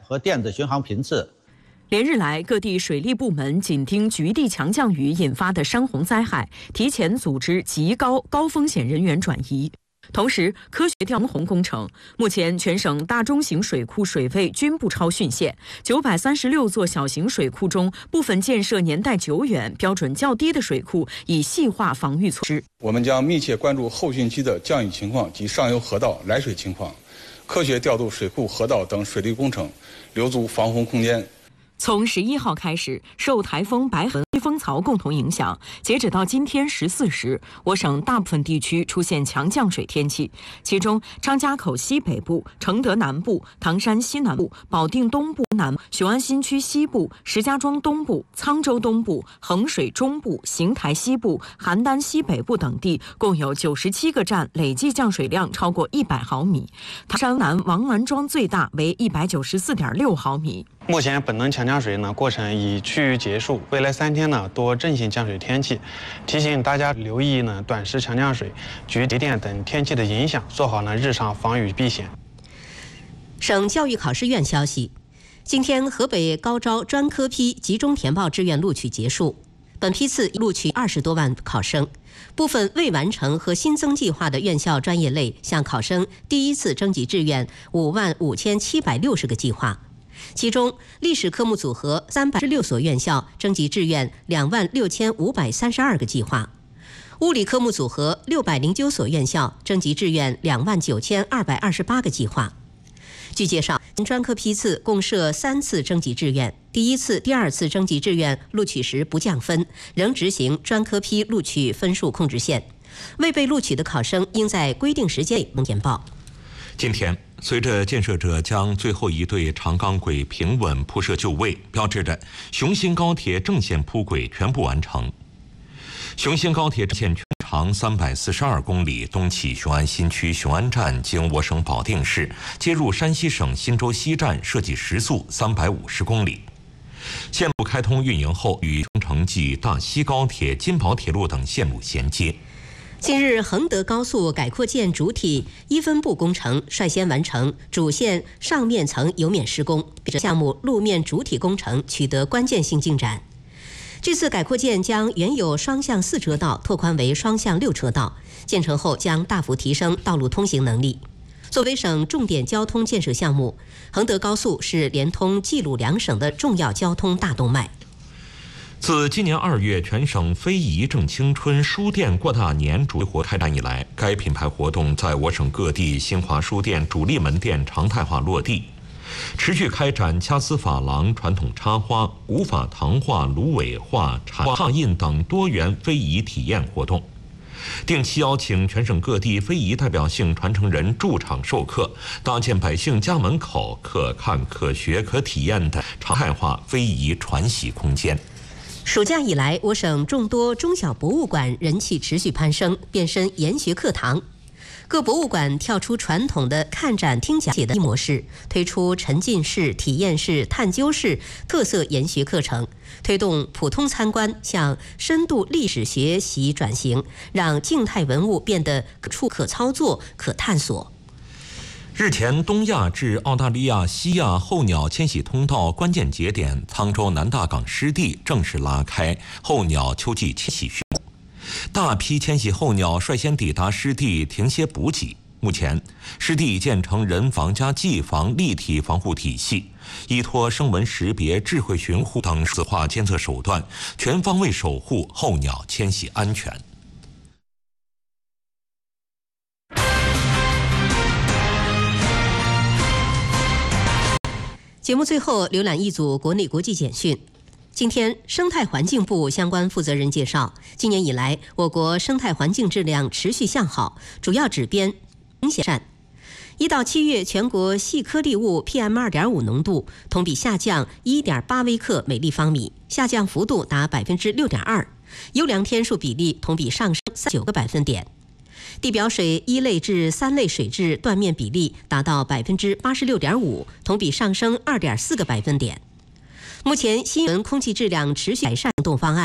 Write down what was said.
和电子巡航频次。 连日来，各地水利部门紧盯局地强降雨引发的山洪灾害，提前组织极高风险人员转移。同时，科学调洪工程，目前全省大中型水库水位均不超汛线，936座小型水库中，部分建设年代久远、标准较低的水库已细化防御措施。 我们将密切关注后汛期的降雨情况及上游河道来水情况，科学调度水库、河道等水利工程，留足防洪空间。 从11号开始，受台风白河、微风槽共同影响，截止到今天14时，我省大部分地区出现强降水天气。其中，张家口西北部、承德南部、唐山西南部、保定东部南部、雄安新区西部、石家庄东部、沧州东部、衡水中部、邢台西部、邯郸西北部等地，共有97个站累计降水量超过100毫米。唐山南王兰庄最大为194.6毫米。 目前本轮强降水过程已趋于结束，未来3天多阵性降水天气，提醒大家留意短时强降水、局地电等天气的影响，做好日常防雨避险。 省教育考试院消息，今天河北高招专科批集中填报志愿录取结束，本批次录取20多万考生，部分未完成和新增计划的院校专业类向考生第一次征集志愿55760个计划。其中，历史科目组合316所院校征集志愿26532个计划，物理科目组合609所院校征集志愿29228个计划。据介绍，专科批次共设3次征集志愿，第一次、第二次征集志愿录取时不降分，仍执行专科批录取分数控制线。未被录取的考生应在规定时间内填报。 今天，随着建设者将最后一对长钢轨平稳铺设就位，标志着雄新高铁正线铺轨全部完成。雄新高铁线全长342公里，东起雄安新区雄安站，经我省保定市，接入山西省忻州西站，设计时速350公里。线路开通运营后，与中城际大西高铁、金宝铁路等线路衔接。 近日，衡德高速改扩建主体1分部工程率先完成主线上面层油面施工，项目路面主体工程取得关键性进展。这次改扩建将原有双向4车道拓宽为双向6车道，建成后将大幅提升道路通行能力。作为省重点交通建设项目，衡德高速是连通冀鲁两省的重要交通大动脉。 自今年2月全省非遗正青春书店过大年主题活开展以来，该品牌活动在我省各地新华书店主力门店常态化落地，持续开展掐丝珐琅、传统插花、古法唐画、芦苇画、插画印等多元非遗体验活动，定期邀请全省各地非遗代表性传承人驻场授课，搭建百姓家门口可看、可学、可体验的常态化非遗传习空间。 暑假以来，我省众多中小博物馆人气持续攀升，变身研学课堂。各博物馆跳出传统的看展听讲解的模式，推出沉浸式、体验式、探究式特色研学课程，推动普通参观向深度历史学习转型，让静态文物变得可触、可操作、可探索。 日前，东亚至澳大利亚西亚候鸟迁徙通道关键节点沧州南大港湿地正式拉开候鸟秋季迁徙序幕，大批迁徙候鸟率先抵达湿地停歇补给。目前，湿地已建成人防加技防立体防护体系，依托声纹识别、智慧巡护等数字化监测手段，全方位守护候鸟迁徙安全。 节目最后浏览一组国内国际简讯。今天，生态环境部相关负责人介绍，今年以来，我国生态环境质量持续向好，主要指标明显改善。1到7月，全国细颗粒物 PM2.5 浓度同比下降 1.8 微克每立方米，下降幅度达 6.2%， 优良天数比例同比上升39个百分点。地表水1类至3类水质断面比例达到 86.5%， 同比上升 2.4个百分点。目前，新闻空气质量持续改善行动方案